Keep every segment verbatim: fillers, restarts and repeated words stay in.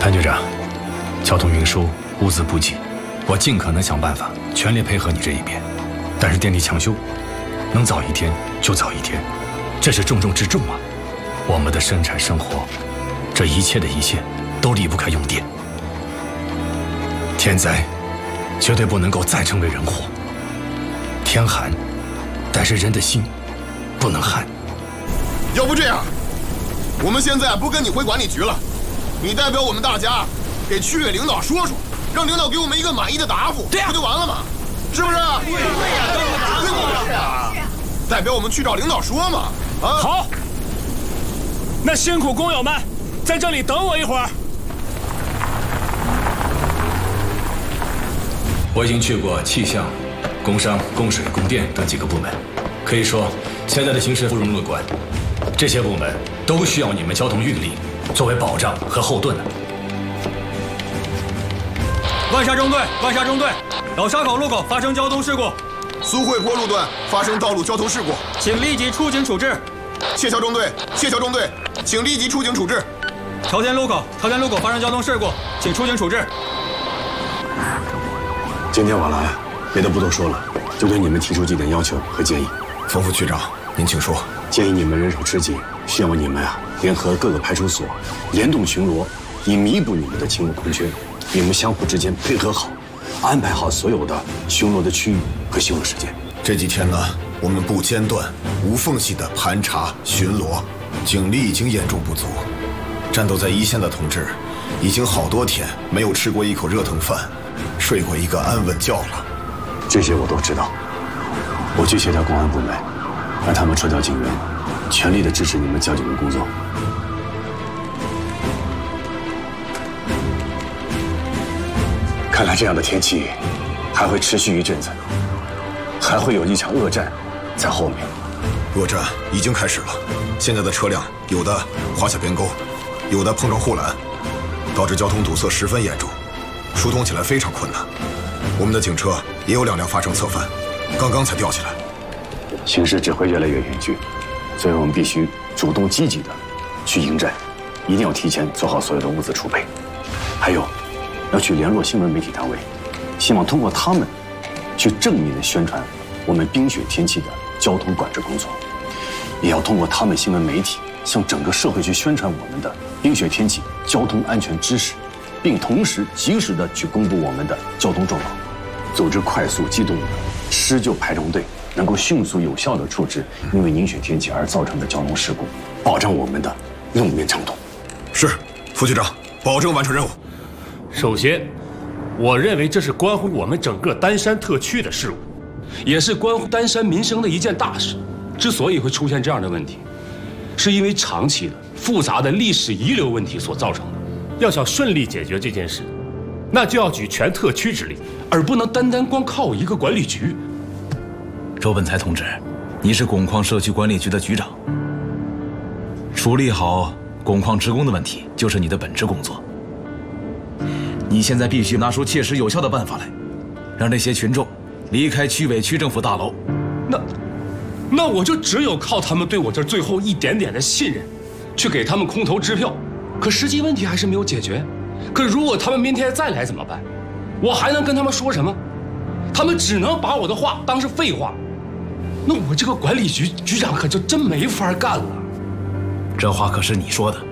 潘局长，交通运输物资补给，我尽可能想办法，全力配合你这一边。但是电力抢修，能早一天就早一天，这是重中之重啊！我们的生产生活，这一切的一切都离不开用电。天灾绝对不能够再成为人祸。天寒，但是人的心不能寒。 要不这样，我们现在不跟你回管理局了，你代表我们大家给区委领导说说，让领导给我们一个满意的答复，不就完了吗？是不是？对呀，对呀，代表我们去找领导说嘛。啊， 好，那辛苦工友们在这里等我一会儿。 我已经去过气象、工商、供水、供电等几个部门，可以说现在的形势不容乐观。这些部门都需要你们交通运力作为保障和后盾的。 万沙中队，万沙中队，老沙口路口发生交通事故， 苏汇坡路段发生道路交通事故， 请立即出警处置。 谢桥中队，谢桥中队，请立即出警处置。 朝天路口，朝天路口发生交通事故，请出警处置。 今天我来，别的不多说了，就对你们提出几点要求和建议。 冯副区长，您请说。 建议你们人手吃紧，需要你们啊联合各个派出所，联动巡逻，以弥补你们的勤务空缺。你们相互之间配合好，安排好所有的巡逻的区域和行动时间。 这几天呢，我们不间断、无缝隙的盘查巡逻，警力已经严重不足。战斗在一线的同志，已经好多天没有吃过一口热腾饭，睡过一个安稳觉了。 这些我都知道。我去协调公安部门，让他们撤调警员，全力的支持你们交警的工作。看来这样的天气还会持续一阵子，还会有一场恶战在后面。 恶战已经开始了，现在的车辆有的滑下边沟，有的碰撞护栏，导致交通堵塞十分严重，疏通起来非常困难。我们的警车也有两辆发生侧翻，刚刚才吊起来。 形势只会越来越严峻，所以我们必须主动积极的去迎战，一定要提前做好所有的物资储备，还有要去联络新闻媒体单位，希望通过他们去正面的宣传我们冰雪天气的交通管制工作，也要通过他们新闻媒体向整个社会去宣传我们的冰雪天气交通安全知识，并同时及时的去公布我们的交通状况，组织快速机动的施救排撞队，能够迅速有效地处置因为凝雪天气而造成的交通事故，保障我们的路面畅通。 是，副局长，保证完成任务。 首先，我认为这是关乎我们整个丹山特区的事务，也是关乎丹山民生的一件大事。之所以会出现这样的问题，是因为长期的复杂的历史遗留问题所造成的。要想顺利解决这件事，那就要举全特区之力，而不能单单光靠一个管理局。 周本才同志，你是工矿社区管理局的局长，处理好工矿职工的问题就是你的本职工作。你现在必须拿出切实有效的办法来，让这些群众离开区委区政府大楼。 那，那我就只有靠他们对我这最后一点点的信任，去给他们空头支票。可实际问题还是没有解决。可如果他们明天再来怎么办？我还能跟他们说什么？他们只能把我的话当是废话。那我这个管理局局长可就真没法干了。 这话可是你说的。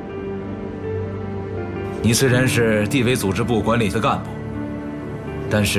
你虽然是地委组织部管理的干部，但是